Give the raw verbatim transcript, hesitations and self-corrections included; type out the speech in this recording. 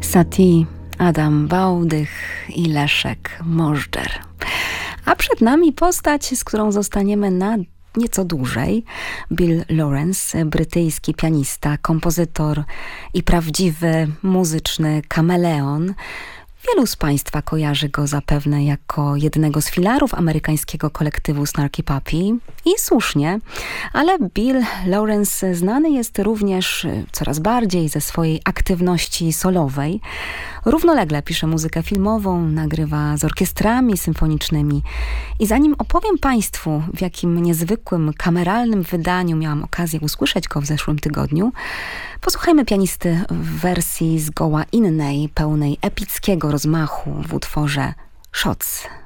Satie, Adam Bałdych i Leszek Możdżer. A przed nami postać, z którą zostaniemy na nieco dłużej. Bill Lawrence, brytyjski pianista, kompozytor i prawdziwy muzyczny kameleon. Wielu z Państwa kojarzy go zapewne jako jednego z filarów amerykańskiego kolektywu Snarky Puppy i słusznie, ale Bill Lawrence znany jest również coraz bardziej ze swojej aktywności solowej. Równolegle pisze muzykę filmową, nagrywa z orkiestrami symfonicznymi. I zanim opowiem Państwu, w jakim niezwykłym, kameralnym wydaniu miałam okazję usłyszeć go w zeszłym tygodniu, posłuchajmy pianisty w wersji zgoła innej, pełnej epickiego rozmachu w utworze Shots.